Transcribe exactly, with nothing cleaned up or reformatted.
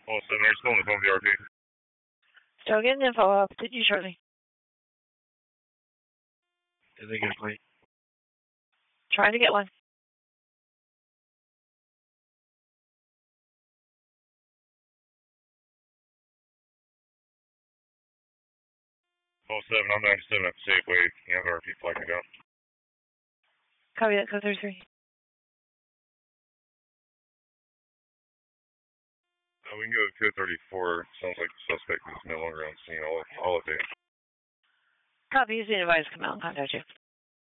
Oh, seven, are you still on the phone with the R P? Still getting info up. Did you shortly? Did they get a plate? Trying to get one. Oh, seven, I'm ninety-seven at the Safeway. You have the R P flag me down. Copy that, code thirty-three. Uh, we can go to two thirty-four. Sounds like the suspect is no longer on scene. I'll, I'll update. Copy. He's being advised to come out and contact you.